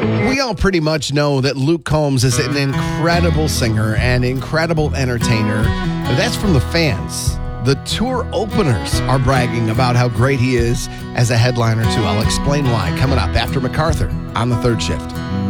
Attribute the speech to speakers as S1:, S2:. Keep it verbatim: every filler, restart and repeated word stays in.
S1: We all pretty much know that Luke Combs is an incredible singer and incredible entertainer. That's from the fans. The tour openers are bragging about how great he is as a headliner, too. I'll explain why coming up after MacArthur on The Third Shift.